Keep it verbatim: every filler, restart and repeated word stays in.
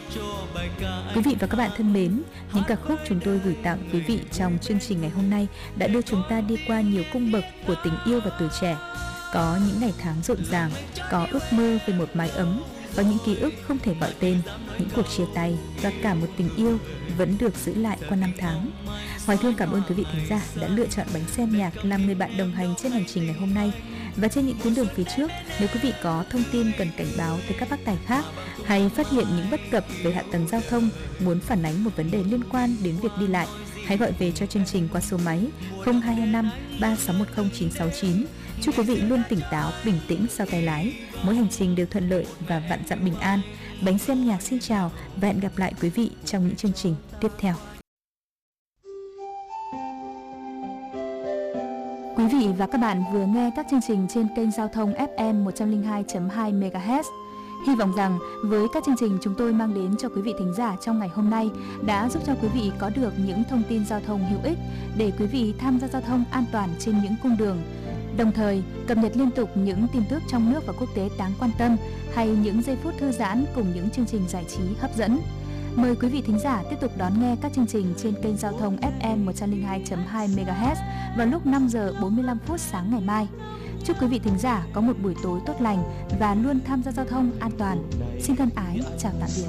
Quý vị và các bạn thân mến, những ca khúc chúng tôi gửi tặng quý vị trong chương trình ngày hôm nay đã đưa chúng ta đi qua nhiều cung bậc của tình yêu và tuổi trẻ. Có những ngày tháng rộn ràng, có ước mơ về một mái ấm, có những ký ức không thể gọi tên, những cuộc chia tay và cả một tình yêu vẫn được giữ lại qua năm tháng. Hoài Thương cảm ơn quý vị thính giả đã lựa chọn Bánh Xe Âm Nhạc làm người bạn đồng hành trên hành trình ngày hôm nay. Và trên những tuyến đường phía trước, nếu quý vị có thông tin cần cảnh báo tới các bác tài khác hay phát hiện những bất cập về hạ tầng giao thông, muốn phản ánh một vấn đề liên quan đến việc đi lại, hãy gọi về cho chương trình qua số máy không hai hai năm ba sáu một không chín sáu chín. Chúc quý vị luôn tỉnh táo, bình tĩnh sau tay lái, mỗi hành trình đều thuận lợi và vạn dặm bình an. Bánh Xe Âm Nhạc xin chào và hẹn gặp lại quý vị trong những chương trình tiếp theo. Quý vị và các bạn vừa nghe các chương trình trên kênh giao thông ép em một trăm lẻ hai chấm hai mê ga héc. Hy vọng rằng với các chương trình chúng tôi mang đến cho quý vị thính giả trong ngày hôm nay đã giúp cho quý vị có được những thông tin giao thông hữu ích để quý vị tham gia giao thông an toàn trên những cung đường. Đồng thời, cập nhật liên tục những tin tức trong nước và quốc tế đáng quan tâm hay những giây phút thư giãn cùng những chương trình giải trí hấp dẫn. Mời quý vị thính giả tiếp tục đón nghe các chương trình trên kênh giao thông ép em một trăm lẻ hai chấm hai mê ga héc vào lúc năm giờ bốn mươi lăm phút sáng ngày mai. Chúc quý vị thính giả có một buổi tối tốt lành và luôn tham gia giao thông an toàn. Xin thân ái chào tạm biệt.